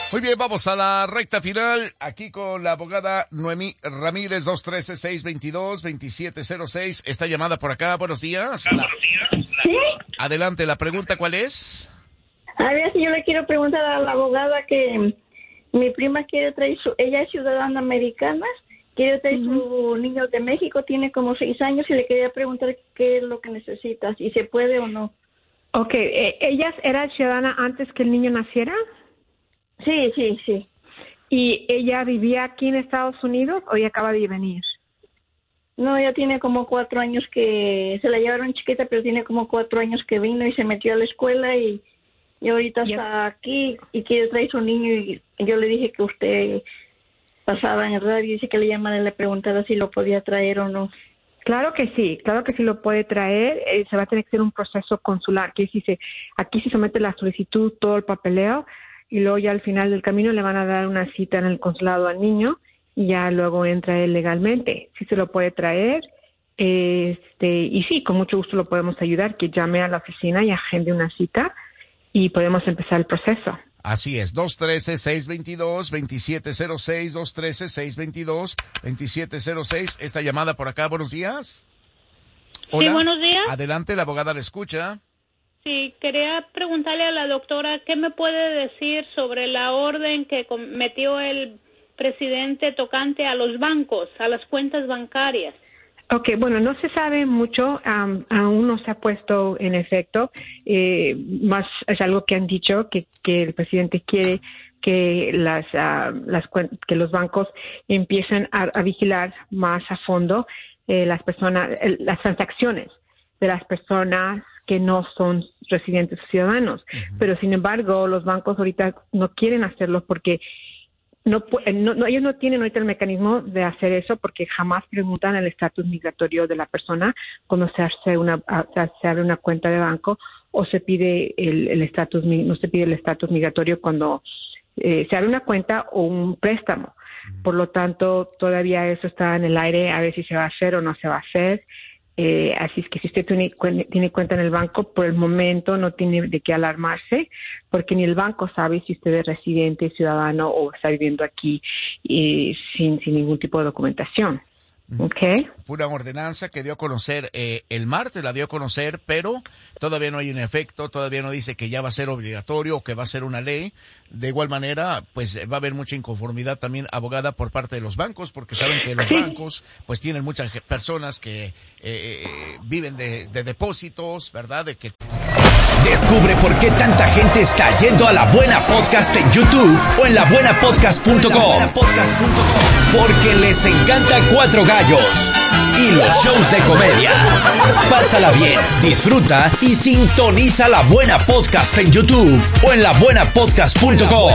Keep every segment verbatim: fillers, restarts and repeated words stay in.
Muy bien, vamos a la recta final, aquí con la abogada Noemí Ramírez, dos uno tres, seis dos dos, dos siete cero seis. Esta llamada por acá, buenos días. La... ¿Sí? Adelante, ¿la pregunta cuál es? A ver, si yo le quiero preguntar a la abogada que mi prima quiere traer su... Ella es ciudadana americana, quiere traer uh-huh. su niño de México, tiene como seis años y le quería preguntar qué es lo que necesita, si se puede o no. Ok, ¿ella era ciudadana antes que el niño naciera? Sí, sí, sí. ¿Y ella vivía aquí en Estados Unidos o ella acaba de venir? No, ella tiene como cuatro años que... Se la llevaron chiquita, pero tiene como cuatro años que vino y se metió a la escuela y, y ahorita yep. está aquí y quiere traer su niño y yo le dije que usted pasaba en el radio y dice que le llamara y le preguntara si lo podía traer o no. Claro que sí, claro que sí lo puede traer. Eh, se va a tener que hacer un proceso consular, que si se, aquí se somete la solicitud, todo el papeleo, y luego ya al final del camino le van a dar una cita en el consulado al niño y ya luego entra él legalmente. Sí se lo puede traer, este, y sí, con mucho gusto lo podemos ayudar, que llame a la oficina y agende una cita y podemos empezar el proceso. Así es, dos uno tres, seis dos dos, dos siete cero seis, dos uno tres, seis dos dos, dos siete cero seis. Esta llamada por acá, buenos días. Hola. Sí, buenos días. Adelante, la abogada le escucha. Sí, quería preguntarle a la doctora qué me puede decir sobre la orden que metió el presidente tocante a los bancos, a las cuentas bancarias. Ok, bueno, no se sabe mucho, um, aún no se ha puesto en efecto, eh, más es algo que han dicho, que, que el presidente quiere que las, uh, las que los bancos empiecen a, a vigilar más a fondo eh, las personas, eh, las transacciones de las personas que no son residentes o ciudadanos. Uh-huh. Pero sin embargo, los bancos ahorita no quieren hacerlo porque no, no, no ellos no tienen ahorita el mecanismo de hacer eso porque jamás preguntan el estatus migratorio de la persona cuando se hace una se abre una cuenta de banco o se pide el estatus no se pide el estatus migratorio cuando eh, se abre una cuenta o un préstamo. Uh-huh. Por lo tanto, todavía eso está en el aire a ver si se va a hacer o no se va a hacer. Eh, así es que si usted tiene, tiene cuenta en el banco, por el momento no tiene de qué alarmarse, porque ni el banco sabe si usted es residente, ciudadano o está viviendo aquí y sin, sin ningún tipo de documentación. Okay. Fue una ordenanza que dio a conocer eh, el martes, la dio a conocer, pero todavía no hay un efecto, todavía no dice que ya va a ser obligatorio o que va a ser una ley. De igual manera, pues va a haber mucha inconformidad también, abogada, por parte de los bancos, porque saben que los sí. bancos pues tienen muchas personas que eh, viven de, de depósitos, ¿verdad? De que descubre por qué tanta gente está yendo a La Buena Podcast en YouTube o en la buena podcast punto com. Porque les encanta Cuatro Gallos y los shows de comedia. Pásala bien, disfruta y sintoniza La Buena Podcast en YouTube o en la buena podcast punto com.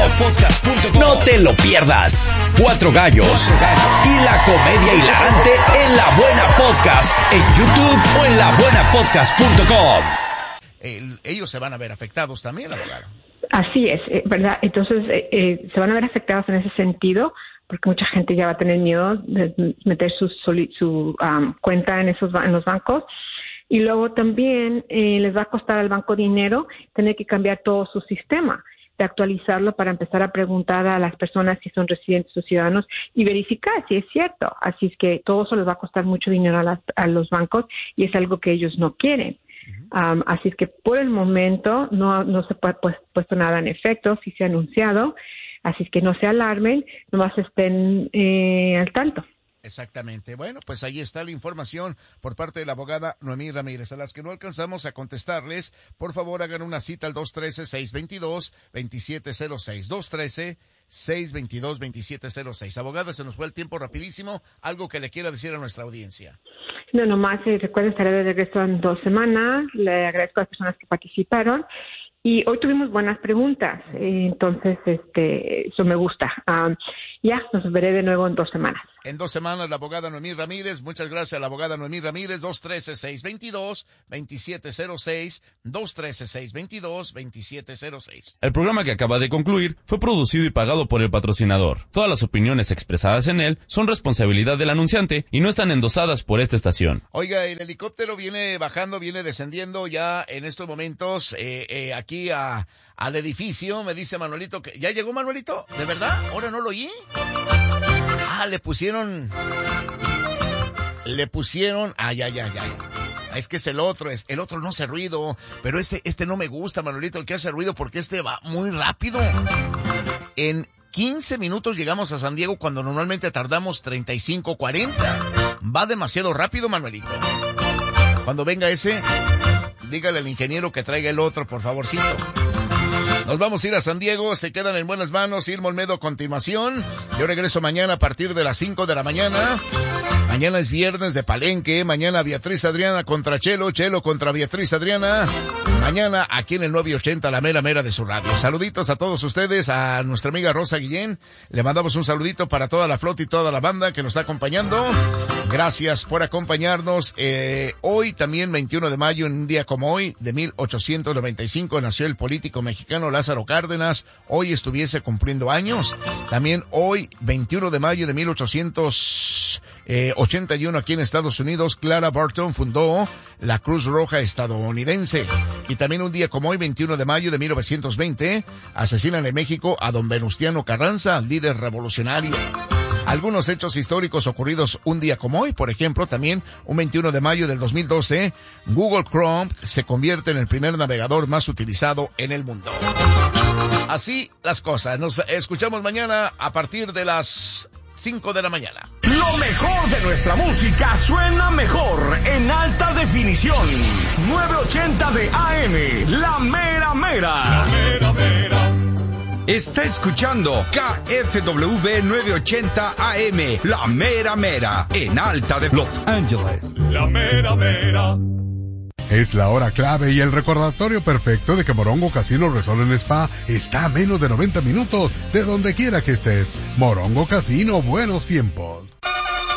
No te lo pierdas. Cuatro Gallos y la comedia hilarante en La Buena Podcast en YouTube o en la buena podcast punto com. El, ellos se van a ver afectados también, abogado. Así es, eh, ¿verdad? Entonces, eh, eh, se van a ver afectados en ese sentido, porque mucha gente ya va a tener miedo de meter su, su um, cuenta en esos en los bancos. Y luego también eh, les va a costar al banco dinero tener que cambiar todo su sistema, de actualizarlo para empezar a preguntar a las personas si son residentes o ciudadanos y verificar si es cierto. Así es que todo eso les va a costar mucho dinero a, las, a los bancos y es algo que ellos no quieren. Um, así es que por el momento no, no se ha pues, puesto nada en efecto, sí se ha anunciado, así es que no se alarmen, nomás estén eh, al tanto. Exactamente. Bueno, pues ahí está la información por parte de la abogada Noemí Ramírez. A las que no alcanzamos a contestarles, por favor hagan una cita al dos uno tres, seis dos dos, dos siete cero seis. dos uno tres, seis dos dos, dos siete cero seis. Abogada, se nos fue el tiempo rapidísimo. ¿Algo que le quiera decir a nuestra audiencia? No, nomás eh, recuerden, estaré de regreso en dos semanas. Le agradezco a las personas que participaron. Y hoy tuvimos buenas preguntas, eh, entonces este, eso me gusta. Um, ya, nos veré de nuevo en dos semanas. En dos semanas, la abogada Noemí Ramírez. Muchas gracias a la abogada Noemí Ramírez. dos uno tres, seis dos dos, dos siete cero seis. dos uno tres, seis dos dos, dos siete cero seis. El programa que acaba de concluir fue producido y pagado por el patrocinador. Todas las opiniones expresadas en él son responsabilidad del anunciante y no están endosadas por esta estación. Oiga, el helicóptero viene bajando, viene descendiendo ya en estos momentos eh, eh, aquí a, al edificio. Me dice Manuelito que... ¿Ya llegó Manuelito? ¿De verdad? ¿Ahora no lo oí? Ah, le pusieron... Le pusieron... Ay, ay, ay, ay. Es que es el otro, es, el otro no hace ruido, pero este, este no me gusta, Manuelito, el que hace ruido, porque este va muy rápido. En quince minutos llegamos a San Diego cuando normalmente tardamos treinta y cinco, cuarenta. Va demasiado rápido, Manuelito. Cuando venga ese, dígale al ingeniero que traiga el otro, por favorcito. Nos vamos a ir a San Diego, se quedan en buenas manos. Irma Olmedo a continuación. Yo regreso mañana a partir de las cinco de la mañana. Mañana es viernes de Palenque. Mañana Beatriz Adriana contra Chelo, Chelo contra Beatriz Adriana. Mañana aquí en el nueve ochenta, la mera mera de su radio. Saluditos a todos ustedes, a nuestra amiga Rosa Guillén. Le mandamos un saludito para toda la flota y toda la banda que nos está acompañando. Gracias por acompañarnos. Eh, hoy también, veintiuno de mayo, en un día como hoy, de mil ochocientos noventa y cinco, nació el político mexicano Lázaro Cárdenas. Hoy estuviese cumpliendo años. También hoy, veintiuno de mayo de mil ochocientos ochenta y uno, aquí en Estados Unidos, Clara Barton fundó la Cruz Roja estadounidense. Y también un día como hoy, veintiuno de mayo de mil novecientos veinte, asesinan en México a don Venustiano Carranza, líder revolucionario. Algunos hechos históricos ocurridos un día como hoy, por ejemplo, también un veintiuno de mayo del dos mil doce, Google Chrome se convierte en el primer navegador más utilizado en el mundo. Así las cosas. Nos escuchamos mañana a partir de las cinco de la mañana. Lo mejor de nuestra música suena mejor en alta definición. nueve ochenta de A M, La Mera Mera. La Mera Mera. Está escuchando K F W nueve ochenta A M, La Mera Mera, en alta de Los Ángeles. La Mera Mera. Es la hora clave y el recordatorio perfecto de que Morongo Casino Resort en Spa está a menos de noventa minutos de donde quiera que estés. Morongo Casino, buenos tiempos.